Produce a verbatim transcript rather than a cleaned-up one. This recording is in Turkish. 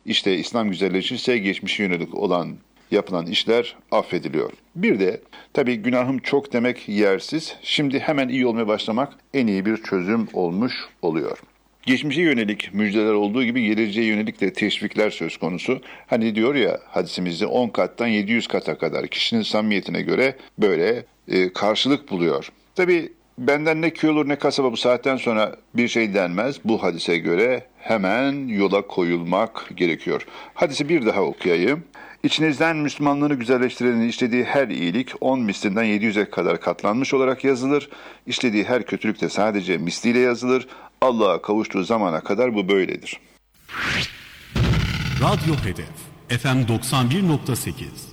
İşte İslam güzelleşirse geçmişe yönelik olan yapılan işler affediliyor. Bir de tabii günahım çok demek yersiz. Şimdi hemen iyi olmaya başlamak en iyi bir çözüm olmuş oluyor. Geçmişe yönelik müjdeler olduğu gibi geleceğe yönelik de teşvikler söz konusu. Hani diyor ya hadisimizde on kattan yedi yüz kata kadar kişinin samimiyetine göre böyle e, karşılık buluyor. Tabii benden ne köy olur ne kasaba bu saatten sonra bir şey denmez. Bu hadise göre hemen yola koyulmak gerekiyor. Hadisi bir daha okuyayım. İçinizden Müslümanlığını güzelleştirenin işlediği her iyilik on mislinden yedi yüze kadar katlanmış olarak yazılır. İşlediği her kötülük de sadece misliyle yazılır. Allah'a kavuştuğu zamana kadar bu böyledir. Radyo Hedef F M doksan bir nokta sekiz